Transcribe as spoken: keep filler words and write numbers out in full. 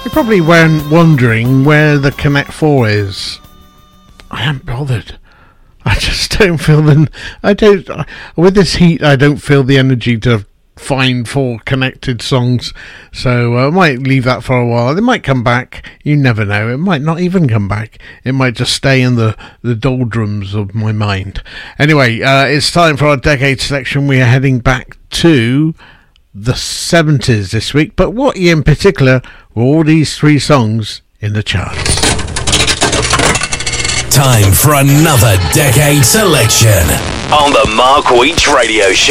You're probably wondering where the Connect four is. I haven't bothered. I just don't feel the... I don't... With this heat, I don't feel the energy to find four connected songs. So uh, I might leave that for a while. It might come back. You never know. It might not even come back. It might just stay in the, the doldrums of my mind. Anyway, uh, it's time for our decade selection. We are heading back to the seventies this week. But what in particular were all these three songs in the charts? Time for another decade selection on the Mark Weech Radio Show.